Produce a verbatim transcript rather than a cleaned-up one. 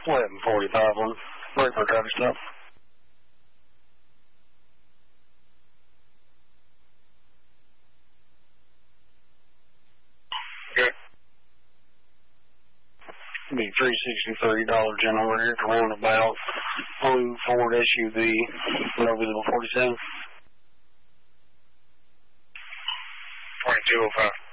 eleven forty-five one. Wait for a traffic stop. Okay. Be three sixty-three Dollar General rear roundabout. Blue Ford S U V. No visible forty-seven. twenty-two oh five.